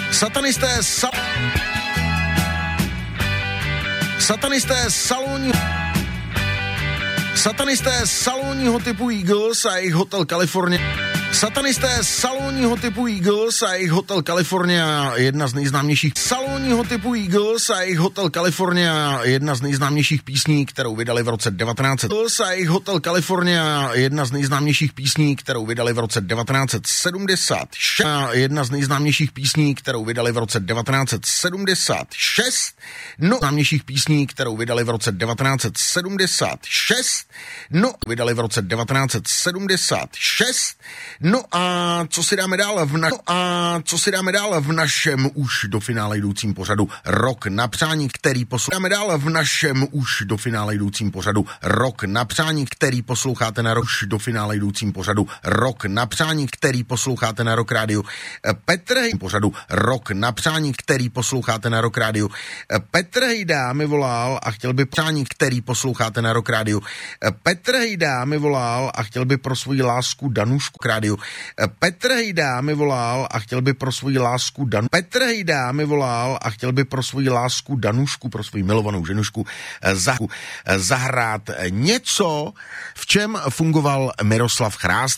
Satanisté salonního typu Eagles a jejich hotel California. Satanisté salonního typu Eagles a jejich hotel California, jedna z nejznámějších salonního typu Eagles a jejich hotel California, jedna z nejznámějších písní, kterou vydali v roce 1900. Eagles a jejich hotel California, jedna z nejznámějších písní, kterou vydali v roce 1976. Jedna z nejznámějších písní, kterou vydali v roce 1976. No, známějších písní, kterou vydali v roce 1976. No, vydali v roce 1976. No a co si dáme dál v našem už do finále jdoucím pořadu Rok na přání, který posloucháte na Rock Radio. Petr Hejda mi volal a chtěl by pro svoji lásku Danušku rádiu. Petr Hejda mi volal a chtěl by pro svoji lásku Danušku, pro svoji milovanou ženušku zahrát něco, v čem fungoval Miroslav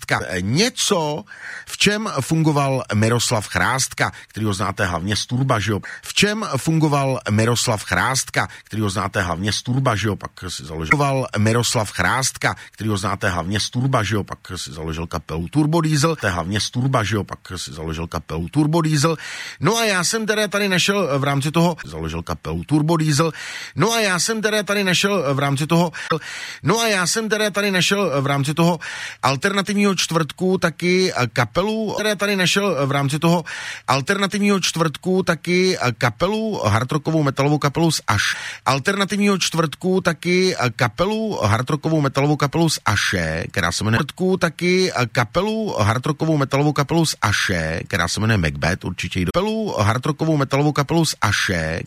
Chrástka, kterýho znáte hlavně z Turba, že jo? Pak si založil kapelu Turbo Diesel, No a já jsem teda tady našel v rámci toho alternativního čtvrtku taky kapelu hardrockovou metalovou kapelu z Aše, která se jmenuje Macbeth, určitě kapelu hardrockovou metalovou kapelu z Aše,